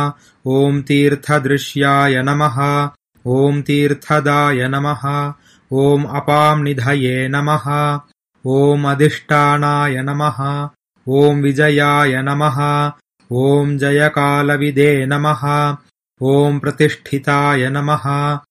ॐ तीर्थदृश्याय नमः। ॐ तीर्थदाय नमः। ॐ अपांनिधये नमः। ॐ अधिष्ठानाय नमः। ॐ विजयाय नमः। ॐ जयकालविदे नमः। ॐ प्रतिष्ठिताय नमः।